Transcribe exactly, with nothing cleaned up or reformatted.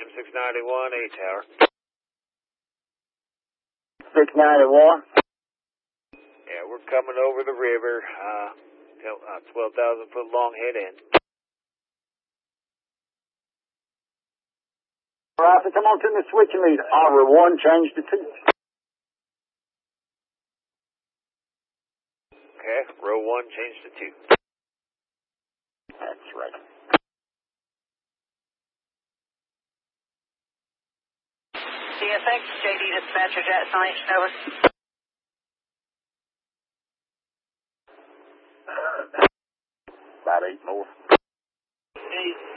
Jim six ninety-one, A Tower. six ninety-one? Yeah, we're coming over the river, uh, uh twelve thousand foot long head end. Alright, so come on to the switch lead. Arbor one, change to two. Okay, row one, change to two. That's right. C S X, J D dispatcher, jet sign, over. About eight more. Eight.